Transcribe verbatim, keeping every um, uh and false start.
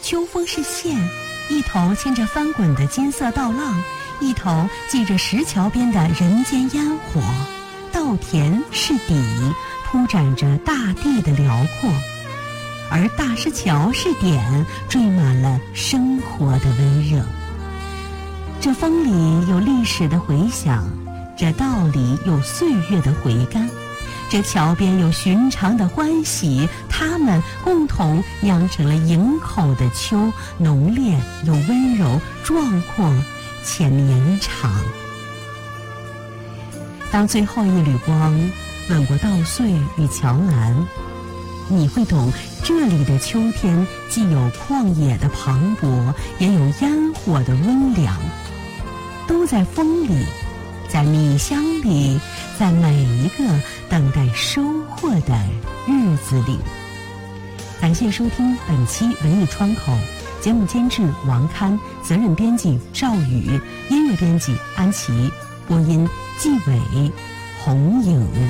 秋风是线，一头牵着翻滚的金色稻浪，一头系着石桥边的人间烟火。稻田是底，铺展着大地的辽阔，而大石桥是点，缀满了生活的温热。这风里有历史的回响，这稻里有岁月的回甘，这桥边有寻常的欢喜，他们共同酿成了营口的秋，浓烈又温柔，壮阔且绵长。当最后一缕光吻过稻穗与桥栏，你会懂这里的秋天既有旷野的磅礴，也有烟火的温凉，都在风里，在米香里，在每一个等待收获的日子里。感谢收听本期文艺窗口，节目监制王刊，责任编辑赵宇，音乐编辑安琪，播音纪伟、红影。